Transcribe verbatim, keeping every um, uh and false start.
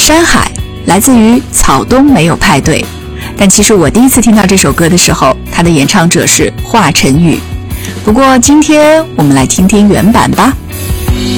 山海来自于草东没有派对，但其实我第一次听到这首歌的时候，它的演唱者是华晨宇。不过今天我们来听听原版吧。